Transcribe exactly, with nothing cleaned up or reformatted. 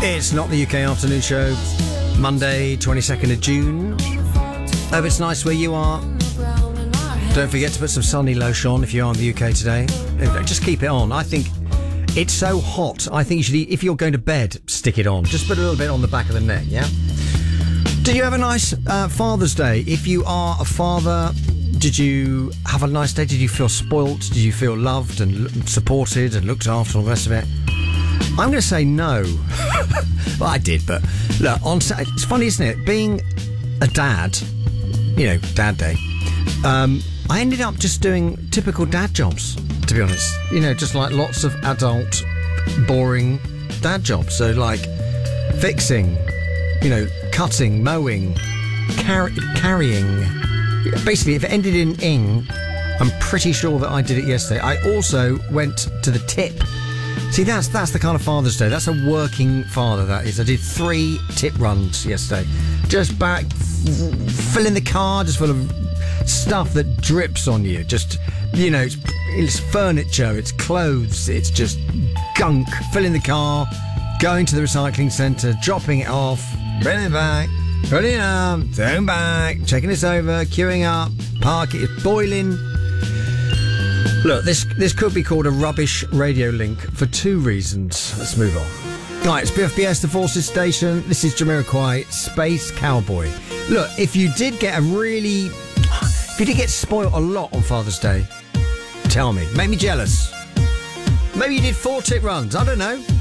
It's not the U K Afternoon Show, Monday, twenty-second of June. Hope it's nice where you are. Don't forget to put some sunny lotion on if you are in the U K today. Just keep it on. I think it's so hot. I think you should, if you're going to bed, stick it on. Just put a little bit on the back of the neck, yeah? Did you have a nice uh, Father's Day? If you are a father, did you have a nice day? Did you feel spoilt? Did you feel loved and l- supported and looked after and all the rest of it? I'm going to say no. Well, I did, but look, on it's funny, isn't it? Being a dad, you know, Dad Day, um, I ended up just doing typical dad jobs, to be honest. You know, just like lots of adult, boring dad jobs. So, like, fixing, you know, cutting, mowing, car- carrying. Basically, if it ended in ing, I'm pretty sure that I did it yesterday. I also went to the tip. See, that's that's the kind of Father's Day. That's a working father, that is. I did three tip runs yesterday. Just back, f- filling the car just full of stuff that drips on you. Just, you know, it's, it's furniture, it's clothes, it's just gunk. Filling the car, going to the recycling centre, dropping it off, bringing it back, putting it up, throwing back, checking this over, queuing up, park it, it's boiling. Look, this this could be called a rubbish radio link for two reasons. Let's move on. Right, it's B F B S, the Forces Station. This is Jamiroquai, Space Cowboy. Look, if you did get a really... If you did get spoiled a lot on Father's Day, tell me. Make me jealous. Maybe you did four tip runs. I don't know.